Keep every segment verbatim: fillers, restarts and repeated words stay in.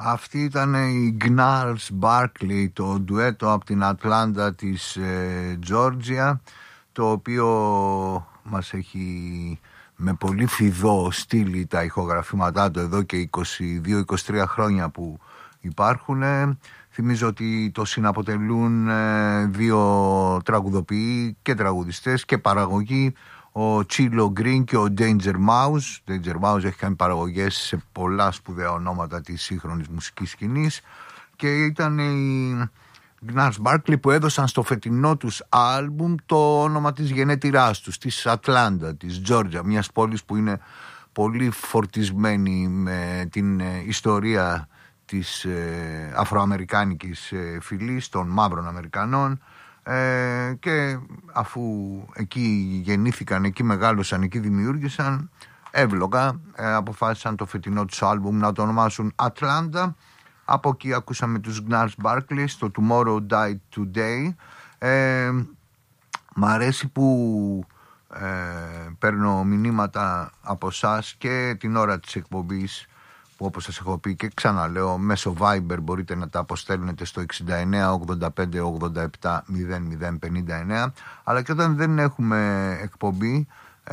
Αυτή ήταν η Gnarls Barkley, το ντουέτο από την Ατλάντα της Τζόρτζια, το οποίο μας έχει με πολύ φιδό στείλει τα ηχογραφήματά του εδώ και είκοσι δύο είκοσι τρία χρόνια που υπάρχουν. Θυμίζω ότι το συναποτελούν δύο τραγουδοποιοί και τραγουδιστές και παραγωγοί, ο Chilo Green και ο Danger Mouse. Danger Mouse έχει κάνει παραγωγές σε πολλά σπουδαία ονόματα της σύγχρονης μουσικής σκηνής και ήταν οι Gnarls Barkley που έδωσαν στο φετινό τους άλμπουμ το όνομα της γενέτειράς τους, της Ατλάντα, της Τζόρτζια, μιας πόλης που είναι πολύ φορτισμένη με την ιστορία της ε, αφροαμερικάνικης ε, φυλής, των μαύρων Αμερικανών, ε, και αφού εκεί γεννήθηκαν, εκεί μεγάλωσαν, εκεί δημιούργησαν, εύλογα ε, αποφάσισαν το φετινό τους άλμπουμ να το ονομάσουν Ατλάντα. Από εκεί ακούσαμε τους Gnarls Barkley στο Tomorrow Died Today. ε, Μ' αρέσει που ε, παίρνω μηνύματα από εσάς και την ώρα της εκπομπής, που όπως σας έχω πει και ξαναλέω, μέσω Viber μπορείτε να τα αποστέλνετε στο εξήντα εννέα ογδόντα πέντε ογδόντα επτά μηδέν μηδέν πενήντα εννέα, αλλά και όταν δεν έχουμε εκπομπή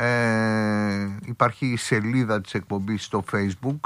ε, υπάρχει η σελίδα της εκπομπής στο Facebook,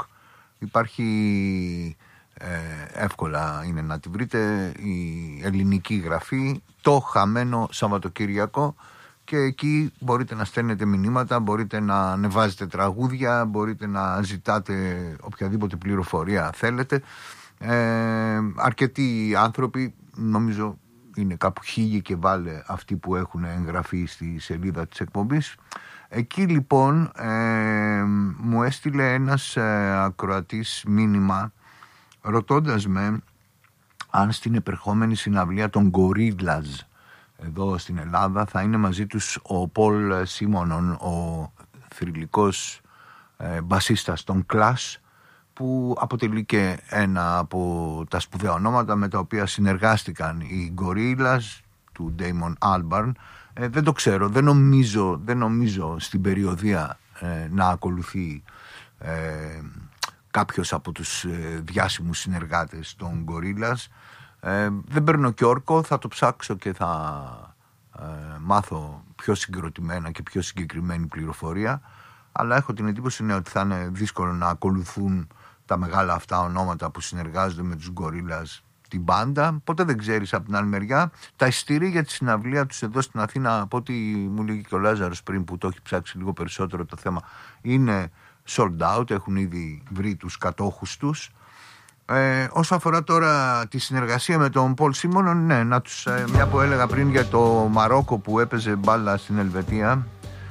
υπάρχει ε, εύκολα είναι να τη βρείτε, η ελληνική γραφή, το χαμένο Σαββατοκύριακο, και εκεί μπορείτε να στέλνετε μηνύματα, μπορείτε να ανεβάζετε τραγούδια, μπορείτε να ζητάτε οποιαδήποτε πληροφορία θέλετε. Ε, αρκετοί άνθρωποι, νομίζω είναι κάπου χίλιοι και βάλε αυτοί που έχουν εγγραφεί στη σελίδα της εκπομπής. Εκεί λοιπόν ε, μου έστειλε ένας ε, ακροατής μήνυμα ρωτώντας με αν στην επερχόμενη συναυλία των Gorillaz εδώ στην Ελλάδα θα είναι μαζί τους ο Πολ Σίμονον, ο θρυλικός ε, μπασίστας των Clash, που αποτελεί και ένα από τα σπουδαία ονόματα με τα οποία συνεργάστηκαν οι Gorillaz του Damon Albarn. Ε, δεν το ξέρω, δεν νομίζω, δεν νομίζω στην περιοδία ε, να ακολουθεί ε, κάποιος από τους ε, διάσημους συνεργάτες των Gorillaz. Ε, δεν παίρνω και όρκο, θα το ψάξω και θα ε, μάθω πιο συγκροτημένα και πιο συγκεκριμένη πληροφορία, αλλά έχω την εντύπωση ναι, ότι θα είναι δύσκολο να ακολουθούν τα μεγάλα αυτά ονόματα που συνεργάζονται με τους Gorillaz την μπάντα. Ποτέ δεν ξέρεις. Από την άλλη μεριά, τα εισιτήρια για τη συναυλία τους εδώ στην Αθήνα, από ό,τι μου λέγει και ο Λάζαρος πριν που το έχει ψάξει λίγο περισσότερο το θέμα, είναι sold out, έχουν ήδη βρει τους κατόχους τους. Ε, όσο αφορά τώρα τη συνεργασία με τον Πολ Σίμονον, ναι, να τους, ε, μια που έλεγα πριν για το Μαρόκο που έπαιζε μπάλα στην Ελβετία,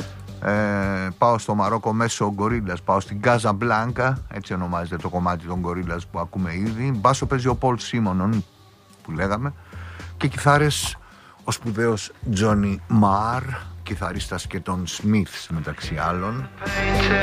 ε, πάω στο Μαρόκο μέσω Gorillaz, πάω στην Casablanca, έτσι ονομάζεται το κομμάτι των Gorillaz που ακούμε ήδη. Μπάσο παίζει ο Πολ Σίμονον που λέγαμε, και κιθάρες ο σπουδαίος Johnny Marr, κιθαρίστας και των Smiths μεταξύ άλλων.